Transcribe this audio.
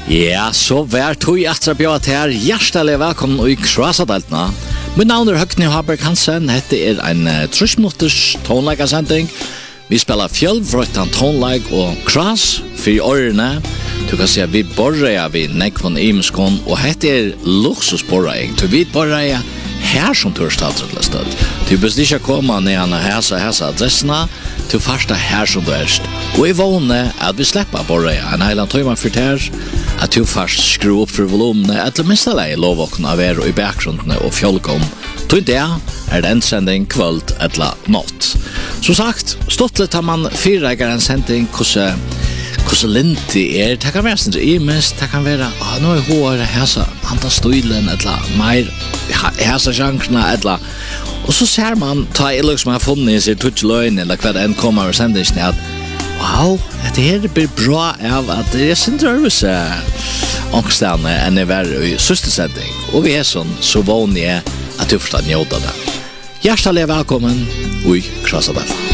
Ja, så vær tog etter å bjøre til her. Hjertelig velkommen i Krasadaltene. Mitt navn Høgni Haberg Hansen. Dette en 30 minutters tonleikasending. Vi spiller fjellvrøytan tonleik og kras for årene. Du kan si at vi borrer vi nekvån imeskån, og dette luksusborrering. Du vet borrer her som du har stadret. Du bør ikke komme ned og hese adressene. Du første her som du Og jeg vågner at vi slipper borrer en heiland tøyman for her. At du først skru opp for volumene, at du mister deg lovåkene av i bakgrunnene og fjolkom. Til det det en sending kvöld eller natt. Som sagt, stått litt har man fyrreikere en sending, hvordan lintig det kan være sånn imest, det kan være, nå hår, hesa, hanta stoilen, eller mer, hesa sjankrene, eller, og så ser man, ta i som har funnet i sitt tutsløgn, eller hva det enn kommer av sendingen, at wow, det her blir bra av at det sin service ångstene enn var i søstersending. Og vi sånn, så vågner jeg at du forstår njøte det. Hjertelig velkommen i Krasadal.